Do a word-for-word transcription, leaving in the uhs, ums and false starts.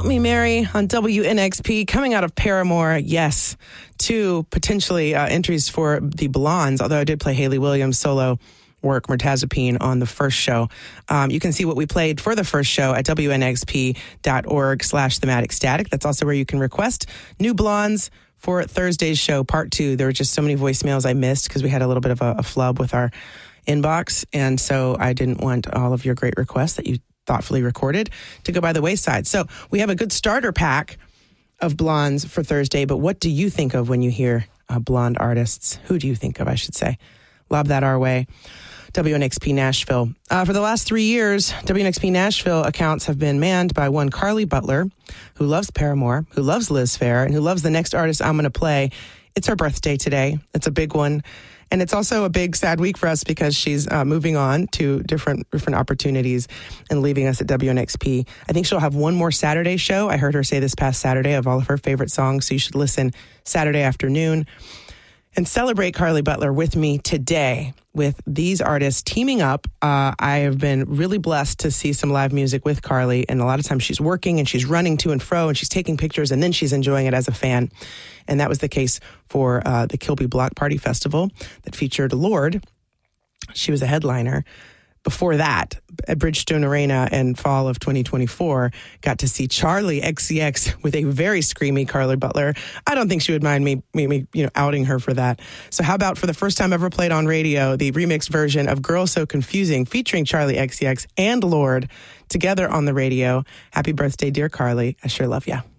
Help Me Mary on W N X P, coming out of Paramore. Yes, two potentially uh, entries for the Blondes, although I did play Hayley Williams' solo work, Mirtazapine, on the first show. Um, you can see what we played for the first show at W N X P dot org slash thematic static. That's also where you can request new Blondes for Thursday's show, part two. There were just so many voicemails I missed because we had a little bit of a, a flub with our inbox, and so I didn't want all of your great requests that you thoughtfully recorded to go by the wayside. So we have a good starter pack of Blondes for Thursday, but what do you think of when you hear uh, blonde artists? Who do you think of, I should say? Lob that our way. W N X P Nashville. Uh, for the last three years, W N X P Nashville accounts have been manned by one Carly Butler, who loves Paramore, who loves Liz Phair, and who loves the next artist I'm going to play. It's her birthday today. It's a big one. And it's also a big, sad week for us because she's uh, moving on to different different opportunities and leaving us at W N X P. I think she'll have one more Saturday show. I heard her say this past Saturday of all of her favorite songs, so you should listen Saturday afternoon and celebrate Carly Butler with me today with these artists teaming up. Uh, I have been really blessed to see some live music with Carly, and a lot of times she's working and she's running to and fro and she's taking pictures and then she's enjoying it as a fan. And that was the case for uh, the Kilby Block Party Festival that featured Lorde. She was a headliner. Before that, at Bridgestone Arena in fall of twenty twenty-four, got to see Charli X C X with a very screamy Carly Butler. I don't think she would mind me, me, me, you know, outing her for that. So how about, for the first time ever played on radio, the remixed version of Girl So Confusing featuring Charli X C X and Lorde together on the radio. Happy birthday, dear Carly. I sure love ya.